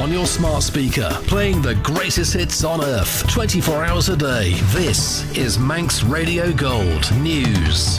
on your smart speaker, playing the greatest hits on earth, 24 hours a day. This is Manx Radio Gold News.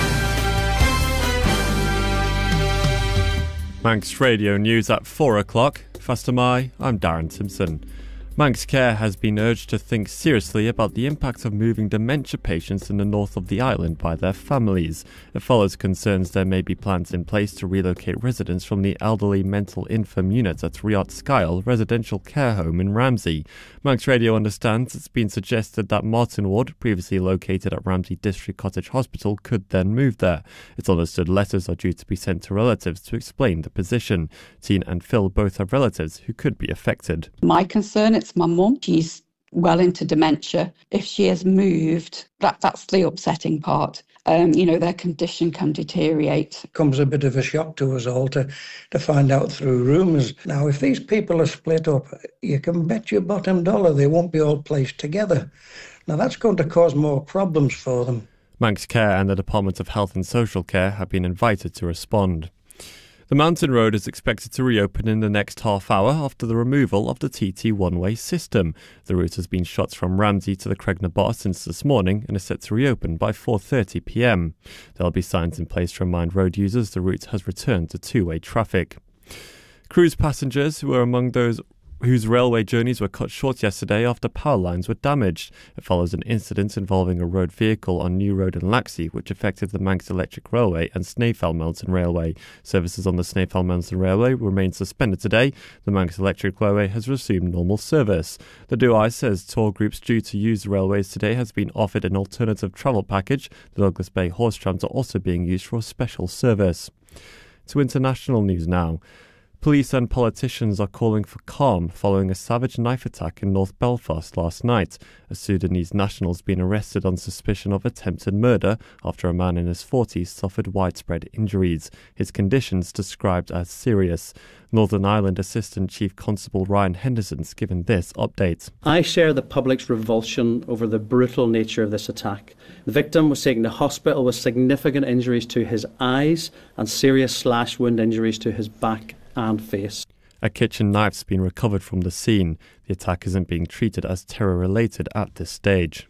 Manx Radio News at 4 o'clock. Faster Mai, I'm Darren Simpson. Manx Care has been urged to think seriously about the impact of moving dementia patients in the north of the island by their families. It follows concerns there may be plans in place to relocate residents from the elderly mental infirm unit at Riot Skyle residential care home in Ramsey. Manx Radio understands it's been suggested that Martin Ward, previously located at Ramsey District Cottage Hospital, could then move there. It's understood letters are due to be sent to relatives to explain the position. Tina and Phil both have relatives who could be affected. My concern, it's my mum. She's well into dementia. If she has moved, that's the upsetting part. Their condition can deteriorate. It comes a bit of a shock to us all to find out through rumours. Now, if these people are split up, you can bet your bottom dollar they won't be all placed together. Now, that's going to cause more problems for them. Manx Care and the Department of Health and Social Care have been invited to respond. The Mountain Road is expected to reopen in the next half hour after the removal of the TT one-way system. The route has been shut from Ramsey to the Cregnabar since this morning and is set to reopen by 4:30 p.m. There will be signs in place to remind road users the route has returned to two-way traffic. Cruise passengers who are among those whose railway journeys were cut short yesterday after power lines were damaged. It follows an incident involving a road vehicle on New Road in Laxey, which affected the Manx Electric Railway and Snaefell Mountain Railway. Services on the Snaefell Mountain Railway remain suspended today. The Manx Electric Railway has resumed normal service. The DUI says tour groups due to use the railways today has been offered an alternative travel package. The Douglas Bay horse trams are also being used for a special service. To international news now. Police and politicians are calling for calm following a savage knife attack in North Belfast last night. A Sudanese national has been arrested on suspicion of attempted murder after a man in his 40s suffered widespread injuries. His conditions described as serious. Northern Ireland Assistant Chief Constable Ryan Henderson's given this update. I share the public's revulsion over the brutal nature of this attack. The victim was taken to hospital with significant injuries to his eyes and serious slash wound injuries to his back and face. A kitchen knife's been recovered from the scene. The attack isn't being treated as terror-related at this stage.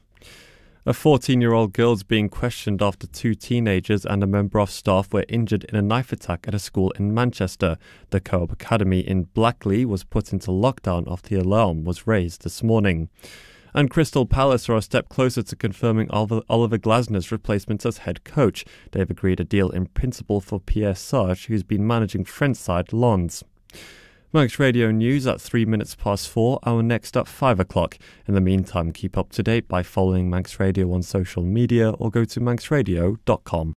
A 14-year-old girl is being questioned after two teenagers and a member of staff were injured in a knife attack at a school in Manchester. The Co-op Academy in Blackley was put into lockdown after the alarm was raised this morning. And Crystal Palace are a step closer to confirming Oliver Glasner's replacement as head coach. They've agreed a deal in principle for Pierre Sarge, who's been managing French side Lens. Manx Radio News at 4:03. Our next at 5 o'clock. In the meantime, keep up to date by following Manx Radio on social media or go to manxradio.com.